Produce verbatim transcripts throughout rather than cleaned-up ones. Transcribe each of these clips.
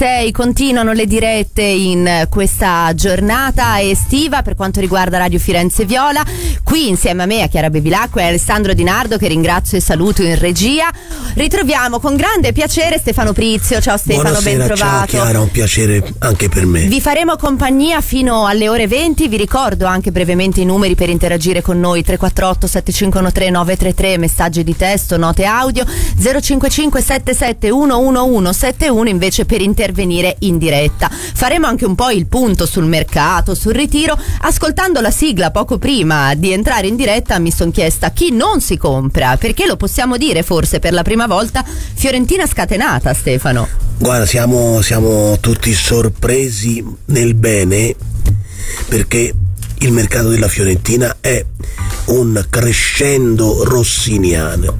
diciassette continuano le dirette in questa giornata estiva per quanto riguarda Radio Firenze Viola. Qui insieme a me, a Chiara Bevilacqua e Alessandro Di Nardo, che ringrazio e saluto in regia, ritroviamo con grande piacere Stefano Prizio. Ciao Stefano, buonasera, ben trovato. ciao Chiara, un piacere anche per me. Vi faremo compagnia fino alle ore venti. Vi ricordo anche brevemente i numeri per interagire con noi: tre quattro otto sette cinque uno tre nove tre tre, messaggi di testo, note audio, zero cinque cinque sette sette uno uno uno sette uno invece per intervenire in diretta. Faremo anche un po' il punto sul mercato, sul ritiro. Ascoltando la sigla poco prima di entrare in diretta mi sono chiesta chi non si compra, perché lo possiamo dire forse per la prima volta, Fiorentina scatenata, Stefano. Guarda, siamo, siamo tutti sorpresi nel bene, perché il mercato della Fiorentina è un crescendo rossiniano,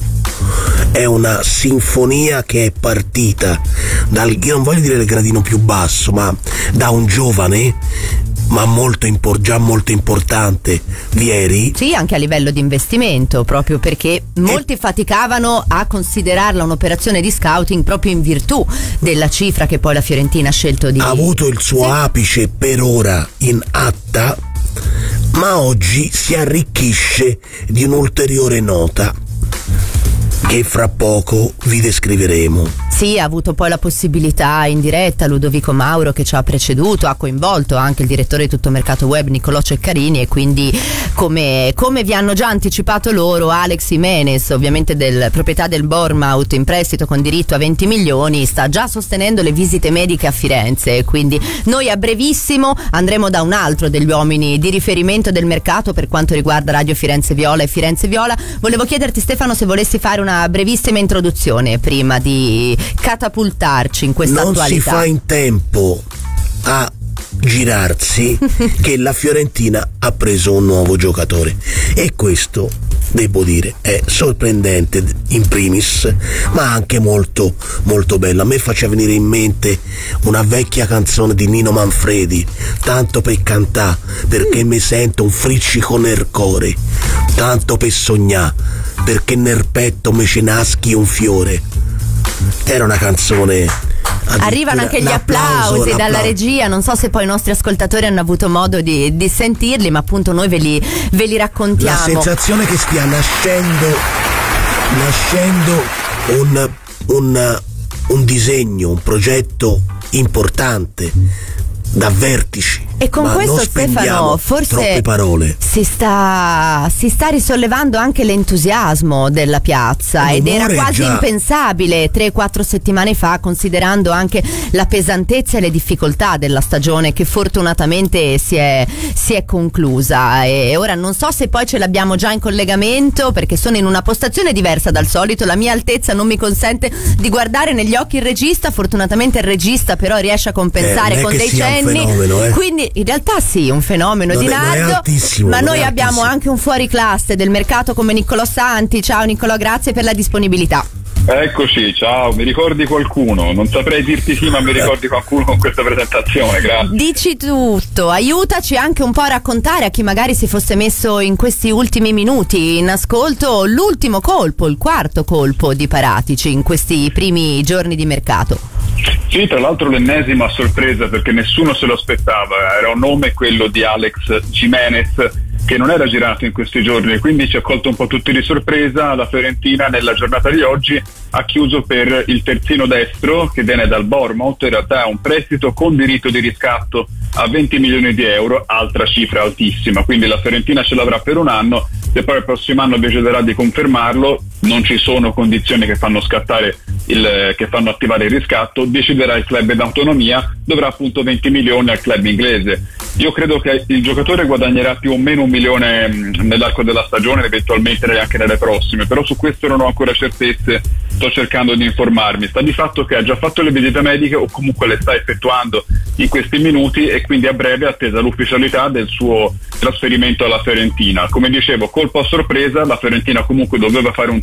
è una sinfonia che è partita dal, io non voglio dire il gradino più basso, ma da un giovane ma molto impor- già molto importante, Vieri. Sì, anche a livello di investimento, proprio perché molti e... faticavano a considerarla un'operazione di scouting proprio in virtù della cifra che poi la Fiorentina ha scelto di... Ha avuto il suo sì. apice per ora in Atta, ma oggi si arricchisce di un'ulteriore nota che fra poco vi descriveremo. Sì, ha avuto poi la possibilità in diretta Ludovico Mauro, che ci ha preceduto, ha coinvolto anche il direttore di Tutto Mercato Web Niccolò Ceccarini, e quindi come, come vi hanno già anticipato loro, Alex Jimenez, ovviamente del proprietà del Bournemouth in prestito con diritto a venti milioni, sta già sostenendo le visite mediche a Firenze, quindi noi a brevissimo andremo da un altro degli uomini di riferimento del mercato per quanto riguarda Radio Firenze Viola e Firenze Viola. Volevo chiederti, Stefano, se volessi fare una brevissima introduzione prima di catapultarci in questa non attualità. Non si fa in tempo a girarsi che la Fiorentina ha preso un nuovo giocatore, e questo, devo dire, è sorprendente in primis, ma anche molto molto bello. A me faceva venire in mente una vecchia canzone di Nino Manfredi, tanto per cantà, perché mi sento un friccico nel cuore, tanto per sognà, perché nel petto me ce naschi un fiore. Era una canzone. Arrivano anche gli applausi dalla regia, non so se poi i nostri ascoltatori hanno avuto modo di, di sentirli, ma appunto noi ve li, ve li raccontiamo. La sensazione che stia nascendo nascendo un, un, un disegno, un progetto importante da vertici. E con ma questo, non Stefano, forse parole. Si sta si sta risollevando anche l'entusiasmo della piazza, ed era quasi già. impensabile tre quattro settimane fa, considerando anche la pesantezza e le difficoltà della stagione che fortunatamente si è, si è conclusa. E ora non so se poi ce l'abbiamo già in collegamento, perché sono in una postazione diversa dal solito, la mia altezza non mi consente di guardare negli occhi il regista, fortunatamente il regista però riesce a compensare eh, con dei cenni, fenomeno, eh. quindi in realtà sì, un fenomeno non di è, Nardo, ma noi abbiamo altissimo. anche un fuoriclasse del mercato come Niccolò Santi. Ciao Niccolò, grazie per la disponibilità. Eccoci, ciao, mi ricordi qualcuno? Non saprei dirti sì, ma mi ricordi qualcuno con questa presentazione, grazie. Dici tutto, aiutaci anche un po' a raccontare a chi magari si fosse messo in questi ultimi minuti in ascolto l'ultimo colpo, il quarto colpo di Paratici in questi primi giorni di mercato. Sì, tra l'altro l'ennesima sorpresa, perché nessuno se lo aspettava, era un nome, quello di Alex Jimenez, che non era girato in questi giorni, quindi ci ha colto un po' tutti di sorpresa. La Fiorentina nella giornata di oggi ha chiuso per il terzino destro che viene dal Bournemouth, in realtà è un prestito con diritto di riscatto a venti milioni di euro, altra cifra altissima, quindi la Fiorentina ce l'avrà per un anno, se poi il prossimo anno deciderà di confermarlo, non ci sono condizioni che fanno scattare il, che fanno attivare il riscatto, deciderà il club in autonomia, dovrà appunto venti milioni al club inglese. Io credo che il giocatore guadagnerà più o meno un milione nell'arco della stagione, eventualmente anche nelle prossime, però su questo non ho ancora certezze, sto cercando di informarmi. Sta di fatto che ha già fatto le visite mediche, o comunque le sta effettuando in questi minuti, e quindi a breve attesa l'ufficialità del suo trasferimento alla Fiorentina. Come dicevo, colpo a sorpresa, la Fiorentina comunque doveva fare un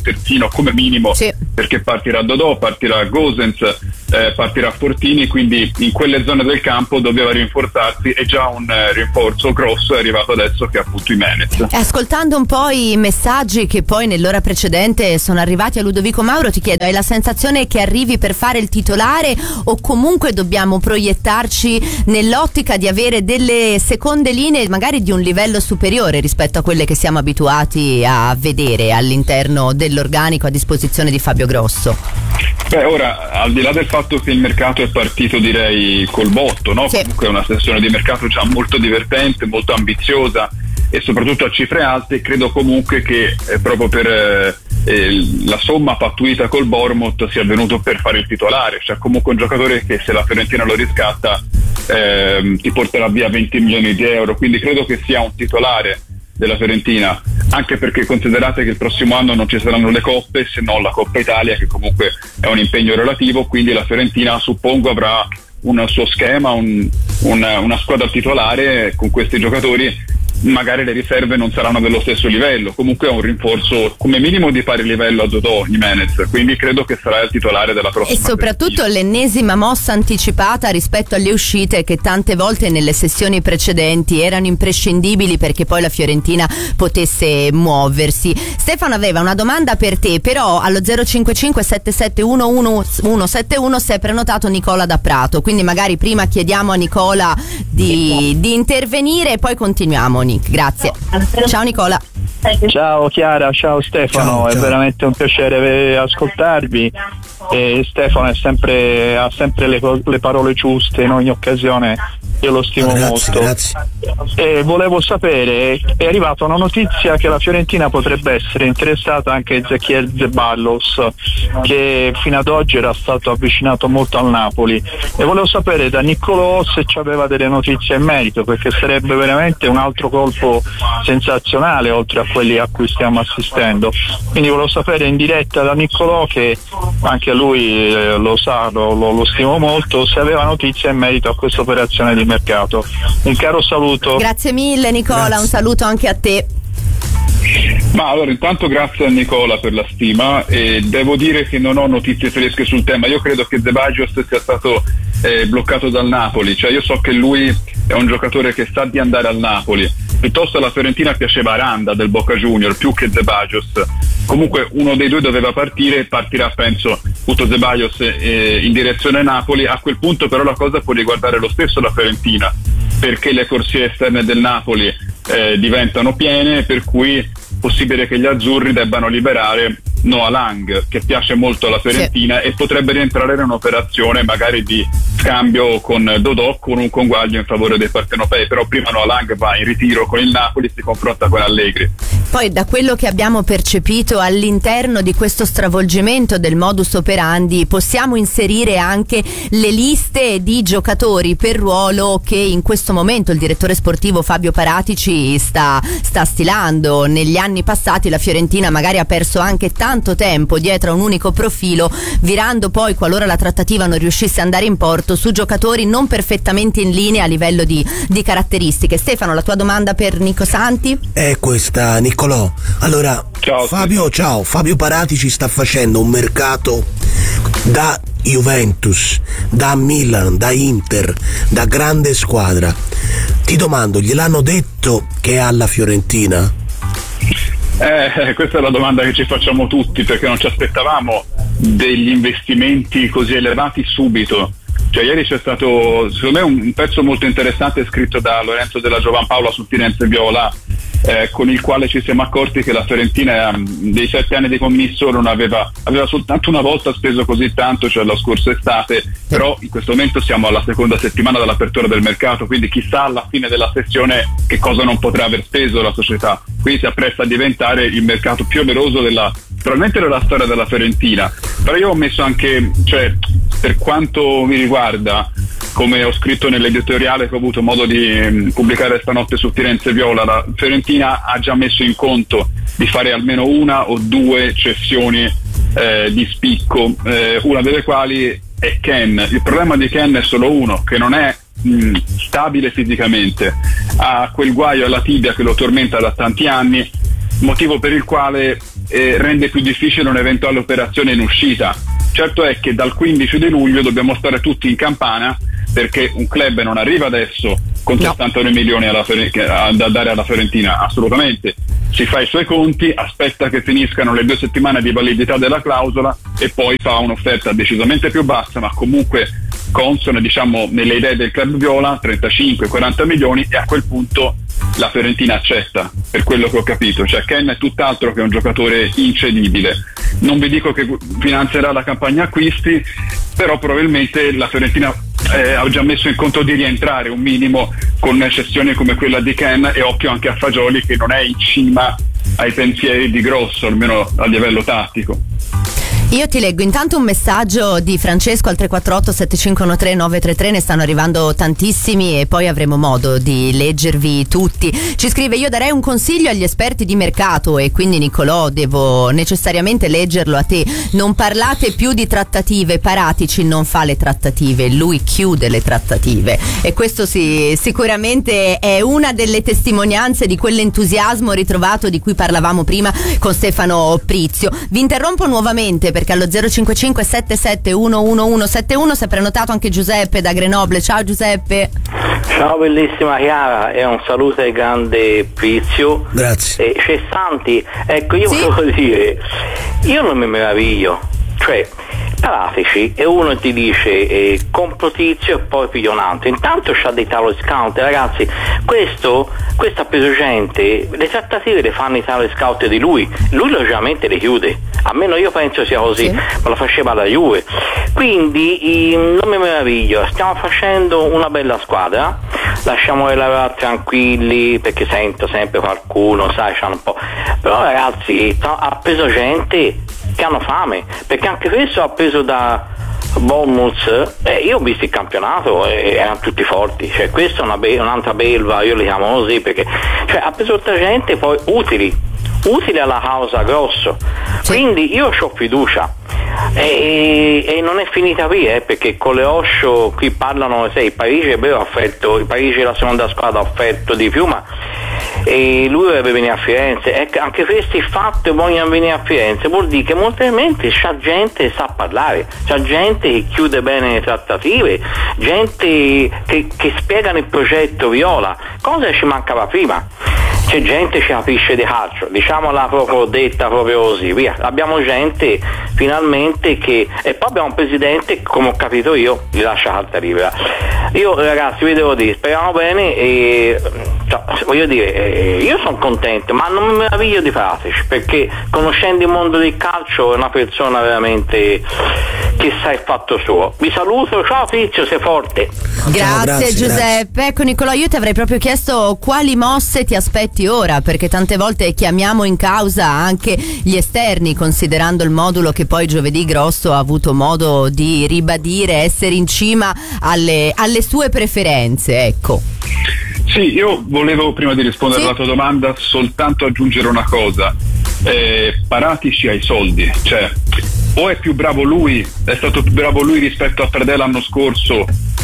terzino come minimo, sì. perché partirà Dodò, partirà Gosens, eh, partirà Fortini, quindi in quelle zone del campo doveva rinforzarsi, e già un eh, rinforzo grosso è arrivato adesso, che è appunto Jimenez. Ascoltando un po' i messaggi che poi nell'ora precedente sono arrivati a Ludovico Mauro, ti chiedo, hai la sensazione che arrivi per fare il titolare, o comunque dobbiamo proiettarci nell'ottica di avere delle seconde linee magari di un livello superiore rispetto a quelle che siamo abituati a vedere all'interno dell'organico a disposizione di Fabio Grosso? Beh, ora, al di là del fatto che il mercato è partito, direi, col botto, no? Sì. Comunque è una sessione di mercato già molto divertente, molto ambiziosa e soprattutto a cifre alte. Credo comunque che eh, proprio per eh, eh, la somma pattuita col Bournemouth sia venuto per fare il titolare, cioè comunque un giocatore che, se la Fiorentina lo riscatta, eh, ti porterà via venti milioni di euro, quindi credo che sia un titolare della Fiorentina, anche perché considerate che il prossimo anno non ci saranno le coppe, se non la Coppa Italia, che comunque è un impegno relativo, quindi la Fiorentina, suppongo, avrà un suo schema, un, una, una squadra titolare con questi giocatori. Magari le riserve non saranno dello stesso livello, comunque è un rinforzo come minimo di pari livello a Dodò, Jimenez, quindi credo che sarà il titolare della prossima. E soprattutto Fiorentina. L'ennesima mossa anticipata rispetto alle uscite che tante volte nelle sessioni precedenti erano imprescindibili perché poi la Fiorentina potesse muoversi. Stefano aveva una domanda per te, però allo zero cinque cinque sette sette uno uno uno sette uno si è prenotato Nicola da Prato, quindi magari prima chiediamo a Nicola di, di intervenire e poi continuiamo. Grazie. Ciao Nicola. Ciao Chiara, ciao Stefano, ciao, ciao. È veramente un piacere ascoltarvi. E Stefano è sempre, ha sempre le, le parole giuste in ogni occasione, io lo stimo grazie, molto. Grazie. E volevo sapere, è arrivata una notizia che la Fiorentina potrebbe essere interessata anche a Ezequiel Zeballos, che fino ad oggi era stato avvicinato molto al Napoli, e volevo sapere da Niccolò se ci aveva delle notizie in merito, perché sarebbe veramente un altro colpo sensazionale oltre a quelli a cui stiamo assistendo. Quindi volevo sapere in diretta da Niccolò, che anche lui eh, lo sa, lo, lo, lo stimo molto, se aveva notizie in merito a questa operazione di mercato. Un caro saluto. Grazie mille Nicola, grazie. Un saluto anche a te. Ma allora, intanto grazie a Nicola per la stima, e devo dire che non ho notizie fresche sul tema. Io credo che Zeballos sia stato eh, bloccato dal Napoli, cioè io so che lui è un giocatore che sa di andare al Napoli. Piuttosto alla Fiorentina piaceva Aranda del Boca Junior più che Zeballos. Comunque uno dei due doveva partire, partirà penso appunto Zeballos eh, in direzione Napoli. A quel punto però la cosa può riguardare lo stesso la Fiorentina, perché le corsie esterne del Napoli eh, diventano piene, per cui è possibile che gli azzurri debbano liberare Noah Lang, che piace molto alla Fiorentina, sì. E potrebbe rientrare in un'operazione magari di scambio con Dodò, con un conguaglio in favore dei partenopei. Però prima Noah Lang va in ritiro con il Napoli, si confronta con Allegri. Poi da quello che abbiamo percepito all'interno di questo stravolgimento del modus operandi possiamo inserire anche le liste di giocatori per ruolo che in questo momento il direttore sportivo Fabio Paratici sta, sta stilando. Negli anni passati la Fiorentina magari ha perso anche tanto tempo dietro a un unico profilo, virando poi, qualora la trattativa non riuscisse ad andare in porto, su giocatori non perfettamente in linea a livello di, di caratteristiche. Stefano, la tua domanda per Nico Santi? È questa, Niccolò. Allora, ciao, Fabio, ciao. Fabio Paratici sta facendo un mercato da Juventus, da Milan, da Inter, da grande squadra. Ti domando, gliel'hanno detto che è alla Fiorentina? Eh, questa è la domanda che ci facciamo tutti, perché non ci aspettavamo degli investimenti così elevati subito. Cioè ieri c'è stato secondo me un pezzo molto interessante scritto da Lorenzo della Giovanpaola su Firenze Viola, eh, con il quale ci siamo accorti che la Fiorentina eh, dei sette anni di commisso non aveva, aveva soltanto una volta speso così tanto, cioè la scorsa estate, però in questo momento siamo alla seconda settimana dall'apertura del mercato, quindi chissà alla fine della sessione che cosa non potrà aver speso la società. Quindi si appresta a diventare il mercato più oneroso della, probabilmente della storia della Fiorentina. Però io ho messo anche, cioè per quanto mi riguarda, come ho scritto nell'editoriale che ho avuto modo di um, pubblicare stanotte su Firenze Viola, la Fiorentina ha già messo in conto di fare almeno una o due cessioni eh, di spicco, eh, una delle quali è Ken. Il problema di Ken è solo uno, che non è mh, stabile fisicamente, ha quel guaio alla tibia che lo tormenta da tanti anni, motivo per il quale eh, rende più difficile un'eventuale operazione in uscita. Certo è che dal quindici di luglio dobbiamo stare tutti in campana, perché un club non arriva adesso con no. settantanove milioni alla, da dare alla Fiorentina, assolutamente. Si fa i suoi conti, aspetta che finiscano le due settimane di validità della clausola e poi fa un'offerta decisamente più bassa, ma comunque consona, diciamo, nelle idee del club viola, trentacinque quaranta milioni, e a quel punto la Fiorentina accetta, per quello che ho capito. Cioè Ken è tutt'altro che un giocatore incedibile. Non vi dico che finanzierà la campagna acquisti, però probabilmente la Fiorentina eh, ha già messo in conto di rientrare un minimo con cessioni come quella di Ken, e occhio anche a Fagioli, che non è in cima ai pensieri di Grosso, almeno a livello tattico. Io ti leggo intanto un messaggio di Francesco al tre quattro otto sette cinque uno tre nove tre tre, ne stanno arrivando tantissimi e poi avremo modo di leggervi tutti. Ci scrive: io darei un consiglio agli esperti di mercato, e quindi Nicolò devo necessariamente leggerlo a te: non parlate più di trattative, Paratici non fa le trattative, lui chiude le trattative, e questo sì, sicuramente è una delle testimonianze di quell'entusiasmo ritrovato di cui parlavamo prima con Stefano Prizio. Vi interrompo nuovamente perché allo zero cinque cinque sette sette uno uno uno sette uno si è prenotato anche Giuseppe da Grenoble. Ciao Giuseppe. Ciao bellissima Chiara, e un saluto al grande Prizio. Grazie. E Cessanti, ecco, io sì? volevo dire, io non mi meraviglio, cioè Paratici e uno ti dice eh, compro Tizio e poi piglio un altro, intanto c'ha dei talo scout, ragazzi, questo questo ha preso gente, le trattative le fanno i talo scout di lui, lui logicamente le chiude, almeno io penso sia così, sì. Ma lo faceva la Juve, quindi eh, non mi meraviglio, stiamo facendo una bella squadra, lasciamoli lavorare tranquilli, perché sento sempre qualcuno, sai, c'hanno un po', però ragazzi ha preso gente che hanno fame, perché anche questo ha preso da Bournemouth, eh, io ho visto il campionato e erano tutti forti, cioè questa è una be- un'altra belva, io li chiamo così, perché cioè, ha preso tutta gente poi utili utili alla causa Grosso, quindi io ho fiducia. E, e non è finita qui, eh, perché con le Osho qui parlano, sai, il Parigi è vero, ha offerto, il Parigi è la seconda squadra, ha offerto di più, ma e lui dovrebbe venire a Firenze, e anche questi fatti vogliono venire a Firenze, vuol dire che molto probabilmente c'è gente che sa parlare, c'è gente che chiude bene le trattative, gente che, che spiegano il progetto viola, cosa ci mancava prima. C'è gente che capisce di calcio, diciamola proprio detta proprio così, via. Abbiamo gente finalmente che, e poi abbiamo un presidente, come ho capito io, gli lascia carta libera. Io ragazzi vi devo dire, speriamo bene, e cioè, voglio dire, eh, io sono contento, ma non mi meraviglio di Paratici, perché conoscendo il mondo del calcio è una persona veramente che sa il fatto suo. Vi saluto, ciao Pizio, sei forte. Grazie, ciao, grazie Giuseppe. Grazie. Ecco Nicolò, io ti avrei proprio chiesto quali mosse ti aspetti ora, perché tante volte chiamiamo in causa anche gli esterni, considerando il modulo che poi giovedì Grosso ha avuto modo di ribadire essere in cima alle, alle sue preferenze, ecco. Sì, io volevo, prima di rispondere sì? alla tua domanda, soltanto aggiungere una cosa. eh, Paratici ha i soldi, cioè o è più bravo lui, è stato più bravo lui rispetto a Perdè l'anno scorso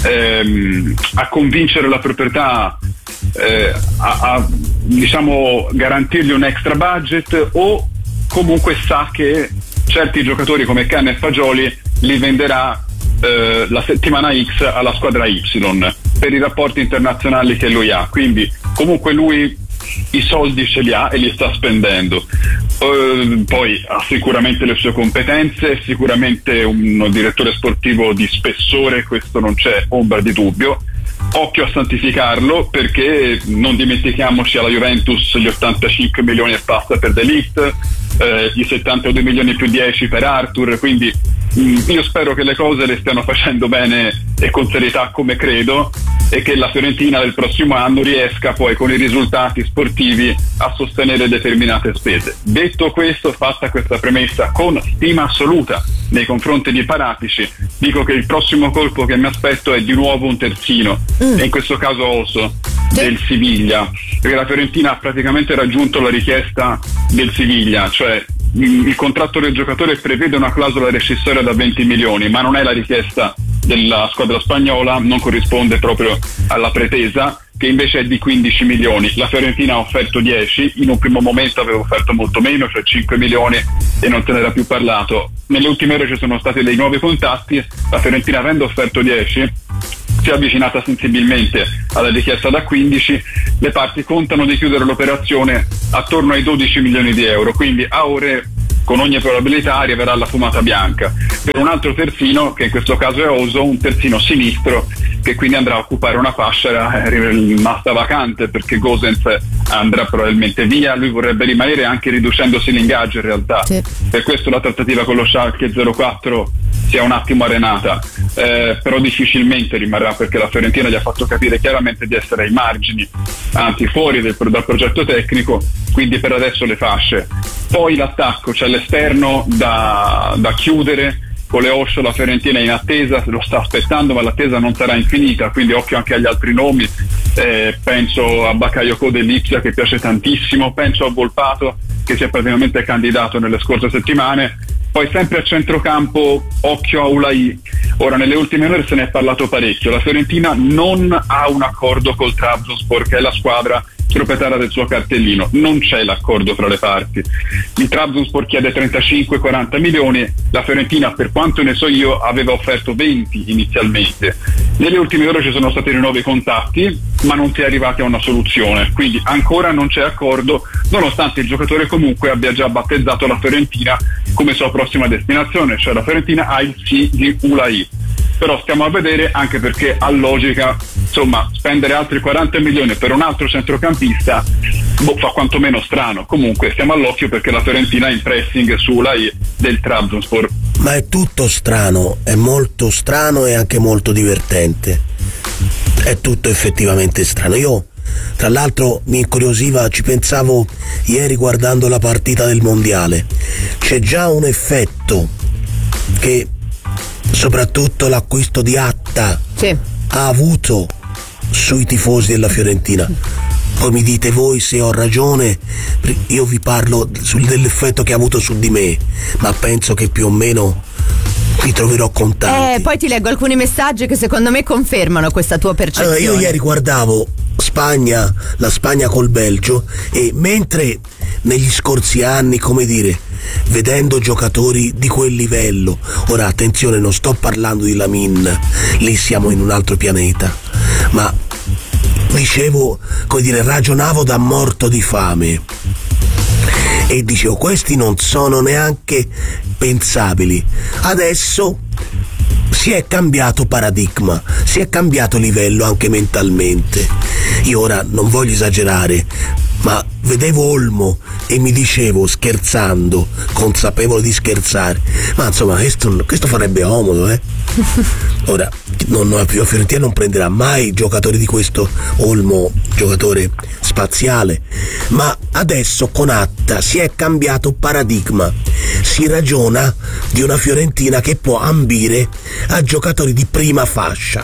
ehm, a convincere la proprietà, eh, a, a diciamo garantirgli un extra budget, o comunque sa che certi giocatori come Can e Fagioli li venderà eh, la settimana X alla squadra Y per i rapporti internazionali che lui ha, quindi comunque lui i soldi ce li ha e li sta spendendo. Uh, poi ha sicuramente le sue competenze, è sicuramente un direttore sportivo di spessore, questo non c'è ombra di dubbio. Occhio a santificarlo, perché non dimentichiamoci alla Juventus gli ottantacinque milioni e passa per De Ligt, eh, i settantadue milioni più dieci per Arthur, quindi mh, io spero che le cose le stiano facendo bene e con serietà, come credo, e che la Fiorentina del prossimo anno riesca poi con i risultati sportivi a sostenere determinate spese. Detto questo, fatta questa premessa con stima assoluta nei confronti di Paratici, dico che il prossimo colpo che mi aspetto è di nuovo un terzino, mm. e in questo caso Oso del Siviglia, perché la Fiorentina ha praticamente raggiunto la richiesta del Siviglia, cioè il contratto del giocatore prevede una clausola rescissoria da venti milioni, ma non è la richiesta della squadra spagnola, non corrisponde proprio alla pretesa, che invece è di quindici milioni. La Fiorentina ha offerto dieci, in un primo momento aveva offerto molto meno, cioè cinque milioni, e non se n'era più parlato. Nelle ultime ore ci sono stati dei nuovi contatti, la Fiorentina avendo offerto dieci si è avvicinata sensibilmente alla richiesta da quindici, le parti contano di chiudere l'operazione attorno ai dodici milioni di euro, quindi a ore con ogni probabilità arriverà la fumata bianca per un altro terzino, che in questo caso è Oso, un terzino sinistro che quindi andrà a occupare una fascia rimasta vacante perché Gosens andrà probabilmente via, lui vorrebbe rimanere anche riducendosi l'ingaggio in realtà, sì. Per questo la trattativa con lo Schalke zero quattro si è un attimo arenata, eh, però difficilmente rimarrà perché la Fiorentina gli ha fatto capire chiaramente di essere ai margini, anzi fuori del, dal progetto tecnico, quindi per adesso le fasce. Poi l'attacco, c'è l'esterno da, da chiudere. Con le Osho la Fiorentina è in attesa, lo sta aspettando, ma l'attesa non sarà infinita, quindi occhio anche agli altri nomi, eh, penso a Bakayoko dell'Ipsia che piace tantissimo, penso a Volpato che si è praticamente candidato nelle scorse settimane. Poi sempre a centrocampo occhio a Ulai. Ora nelle ultime ore se ne è parlato parecchio, la Fiorentina non ha un accordo col Trabzonspor che è la squadra proprietaria del suo cartellino, non c'è l'accordo tra le parti. Il Trabzonspor chiede trentacinque quaranta milioni, la Fiorentina per quanto ne so io aveva offerto venti inizialmente. Nelle ultime ore ci sono stati nuovi contatti ma non si è arrivati a una soluzione, quindi ancora non c'è accordo, nonostante il giocatore comunque abbia già battezzato la Fiorentina come sua prossima destinazione, cioè la Fiorentina ha il sì di Ulai. Però stiamo a vedere, anche perché a logica, insomma, spendere altri quaranta milioni per un altro centrocampista boh, fa quantomeno strano. Comunque stiamo all'occhio perché la Fiorentina è in pressing su Ulai del Trabzonspor. Ma è tutto strano, è molto strano e anche molto divertente. È tutto effettivamente strano. Io tra l'altro mi incuriosiva, ci pensavo ieri guardando la partita del mondiale, c'è già un effetto che soprattutto l'acquisto di Atta sì. ha avuto sui tifosi della Fiorentina. Poi mi dite voi se ho ragione, io vi parlo sul, dell'effetto che ha avuto su di me, ma penso che più o meno mi troverò con tanti. Eh, poi ti leggo alcuni messaggi che secondo me confermano questa tua percezione. Allora, io ieri guardavo Spagna, la Spagna col Belgio, e mentre negli scorsi anni, come dire, vedendo giocatori di quel livello, ora attenzione, non sto parlando di Lamin, lì siamo in un altro pianeta, ma dicevo, come dire, ragionavo da morto di fame e dicevo questi non sono neanche pensabili. Adesso si è cambiato paradigma, si è cambiato livello anche mentalmente. Io ora non voglio esagerare, ma vedevo Olmo e mi dicevo, scherzando, consapevole di scherzare, ma insomma questo, questo farebbe comodo, eh? Ora, non, la Fiorentina non prenderà mai giocatori di questo Olmo, giocatore spaziale, ma adesso con Atta si è cambiato paradigma, si ragiona di una Fiorentina che può ambire a giocatori di prima fascia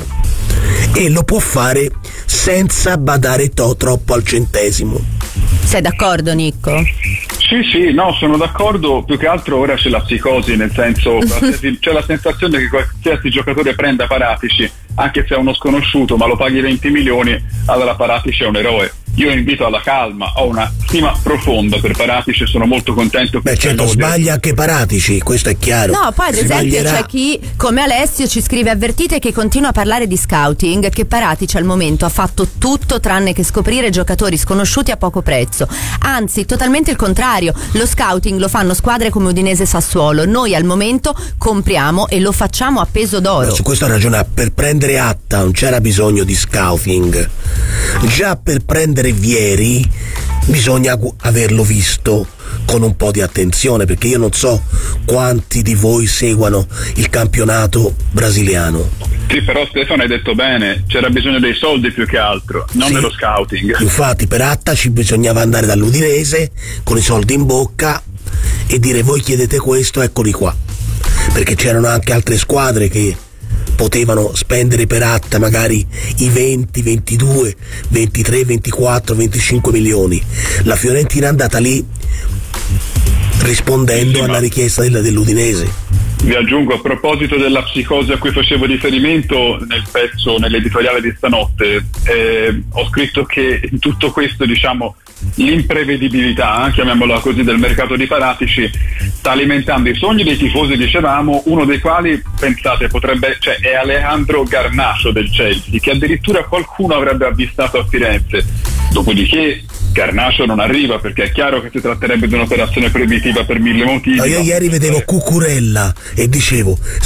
e lo può fare senza badare to- troppo al centesimo. Sei d'accordo, Nicco? Sì, sì, no, sono d'accordo, più che altro ora c'è la psicosi, nel senso c'è la sensazione che qualsiasi giocatore prenda Paratici, anche se è uno sconosciuto, ma lo paghi venti milioni, allora Paratici è un eroe. Io invito alla calma, ho una stima profonda per Paratici, sono molto contento. Beh, certo, sbaglia anche Paratici, questo è chiaro. No, poi ad esempio sbaglierà. C'è chi, come Alessio, ci scrive: avvertite che continua a parlare di scouting, che Paratici al momento ha fatto tutto tranne che scoprire giocatori sconosciuti a poco prezzo. Anzi, totalmente il contrario, lo scouting lo fanno squadre come Udinese e Sassuolo. Noi al momento compriamo e lo facciamo a peso d'oro. No, su questo ragiona, per prendere Atta non c'era bisogno di scouting. Già per prendere Vieri bisogna averlo visto con un po' di attenzione, perché io non so quanti di voi seguano il campionato brasiliano. Sì, però Stefano hai detto bene, c'era bisogno dei soldi più che altro, non sì, dello scouting. Infatti per Atta ci bisognava andare dall'Udinese con i soldi in bocca e dire: voi chiedete questo, eccoli qua, perché c'erano anche altre squadre che potevano spendere per Atta magari i venti, ventidue, ventitré, ventiquattro, venticinque milioni. La Fiorentina è andata lì rispondendo sì, alla richiesta della, dell'Udinese. Vi aggiungo, a proposito della psicosi a cui facevo riferimento nel pezzo, nell'editoriale di stanotte, eh, ho scritto che in tutto questo, diciamo, l'imprevedibilità, chiamiamola così, del mercato di Paratici sta alimentando i sogni dei tifosi, dicevamo, uno dei quali, pensate, potrebbe, cioè è Alejandro Garnacho del Chelsea, che addirittura qualcuno avrebbe avvistato a Firenze. Dopodiché Garnacho non arriva, perché è chiaro che si tratterebbe di un'operazione proibitiva per mille motivi. No, io ieri vedevo Cucurella e dicevo